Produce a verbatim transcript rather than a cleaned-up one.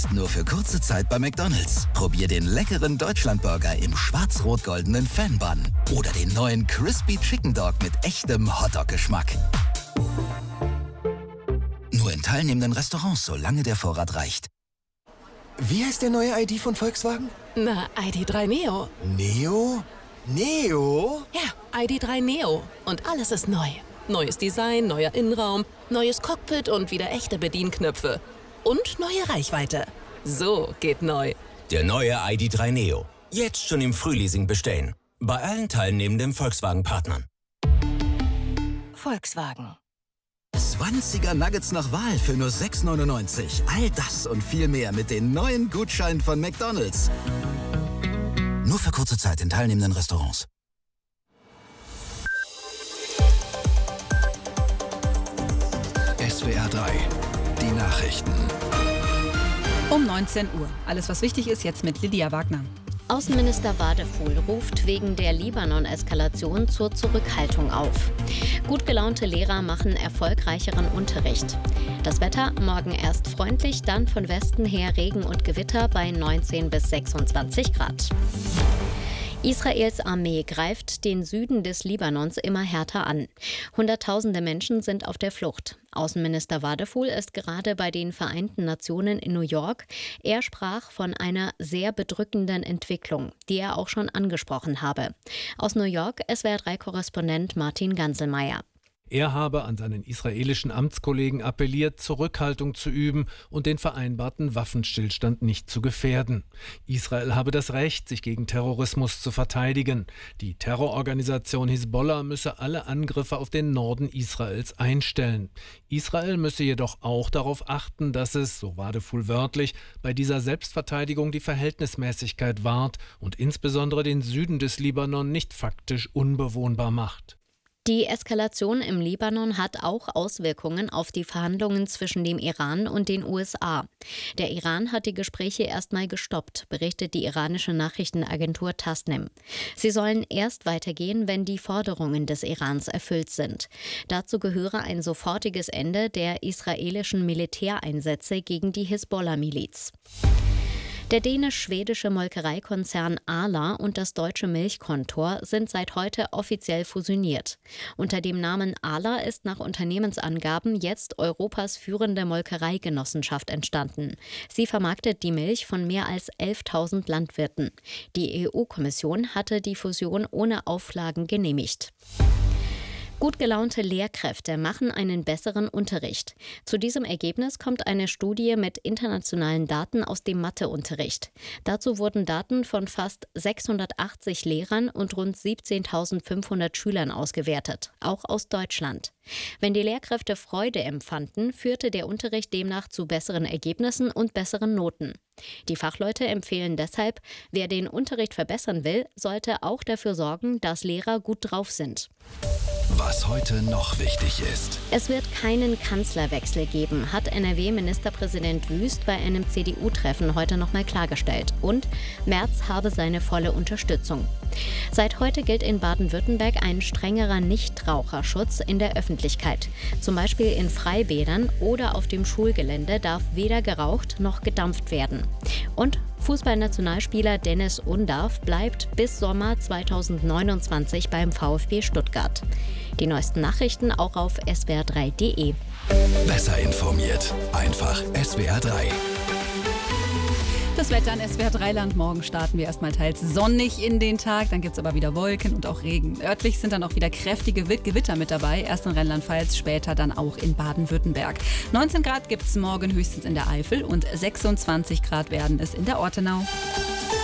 Nur für kurze Zeit bei McDonald's. Probier den leckeren Deutschlandburger im schwarz-rot-goldenen Fan-Bun. Oder den neuen Crispy Chicken Dog mit echtem Hotdog-Geschmack. Nur in teilnehmenden Restaurants, solange der Vorrat reicht. Wie heißt der neue I D von Volkswagen? Na, I D drei Neo. Neo? Neo? Ja, I D drei Neo. Und alles ist neu. Neues Design, neuer Innenraum, neues Cockpit und wieder echte Bedienknöpfe. Und neue Reichweite. So geht neu. Der neue I D drei Neo. Jetzt schon im Frühleasing bestellen. Bei allen teilnehmenden Volkswagen-Partnern. Volkswagen. zwanziger Nuggets nach Wahl für nur sechs neunundneunzig. All das und viel mehr mit den neuen Gutscheinen von McDonald's. Nur für kurze Zeit in teilnehmenden Restaurants. S W R drei, die Nachrichten. Um neunzehn Uhr. Alles, was wichtig ist, jetzt mit Lydia Wagner. Außenminister Wadefuhl ruft wegen der Libanon-Eskalation zur Zurückhaltung auf. Gut gelaunte Lehrer machen erfolgreicheren Unterricht. Das Wetter morgen erst freundlich, dann von Westen her Regen und Gewitter bei neunzehn bis sechsundzwanzig Grad. Israels Armee greift den Süden des Libanons immer härter an. Hunderttausende Menschen sind auf der Flucht. Außenminister Wadefuhl ist gerade bei den Vereinten Nationen in New York. Er sprach von einer sehr bedrückenden Entwicklung, die er auch schon angesprochen habe. Aus New York S W R drei Korrespondent Martin Ganselmeier. Er habe an seinen israelischen Amtskollegen appelliert, Zurückhaltung zu üben und den vereinbarten Waffenstillstand nicht zu gefährden. Israel habe das Recht, sich gegen Terrorismus zu verteidigen. Die Terrororganisation Hisbollah müsse alle Angriffe auf den Norden Israels einstellen. Israel müsse jedoch auch darauf achten, dass es, so Wadefuhl wörtlich, bei dieser Selbstverteidigung die Verhältnismäßigkeit wahrt und insbesondere den Süden des Libanon nicht faktisch unbewohnbar macht. Die Eskalation im Libanon hat auch Auswirkungen auf die Verhandlungen zwischen dem Iran und den U S A. Der Iran hat die Gespräche erstmal gestoppt, berichtet die iranische Nachrichtenagentur Tasnim. Sie sollen erst weitergehen, wenn die Forderungen des Irans erfüllt sind. Dazu gehöre ein sofortiges Ende der israelischen Militäreinsätze gegen die Hisbollah-Miliz. Der dänisch-schwedische Molkereikonzern Arla und das deutsche Milchkontor sind seit heute offiziell fusioniert. Unter dem Namen Arla ist nach Unternehmensangaben jetzt Europas führende Molkereigenossenschaft entstanden. Sie vermarktet die Milch von mehr als elftausend Landwirten. Die E U-Kommission hatte die Fusion ohne Auflagen genehmigt. Gut gelaunte Lehrkräfte machen einen besseren Unterricht. Zu diesem Ergebnis kommt eine Studie mit internationalen Daten aus dem Matheunterricht. Dazu wurden Daten von fast sechshundertachtzig Lehrern und rund siebzehntausendfünfhundert Schülern ausgewertet, auch aus Deutschland. Wenn die Lehrkräfte Freude empfanden, führte der Unterricht demnach zu besseren Ergebnissen und besseren Noten. Die Fachleute empfehlen deshalb, wer den Unterricht verbessern will, sollte auch dafür sorgen, dass Lehrer gut drauf sind. Was heute noch wichtig ist. Es wird keinen Kanzlerwechsel geben, hat N R W-Ministerpräsident Wüst bei einem C D U-Treffen heute nochmal klargestellt. Und Merz habe seine volle Unterstützung. Seit heute gilt in Baden-Württemberg ein strengerer Nichtraucherschutz in der Öffentlichkeit. Zum Beispiel in Freibädern oder auf dem Schulgelände darf weder geraucht noch gedampft werden. Und Fußballnationalspieler Dennis Undarf bleibt bis Sommer zweitausendneunundzwanzig beim VfB Stuttgart. Die neuesten Nachrichten auch auf S W R drei Punkt de. Besser informiert. Einfach S W R drei. Das Wetter an S W R drei Land. Morgen starten wir erstmal teils sonnig in den Tag, dann gibt es aber wieder Wolken und auch Regen. Örtlich sind dann auch wieder kräftige Gewitter mit dabei, erst in Rheinland-Pfalz, später dann auch in Baden-Württemberg. neunzehn Grad gibt es morgen höchstens in der Eifel und sechsundzwanzig Grad werden es in der Ortenau.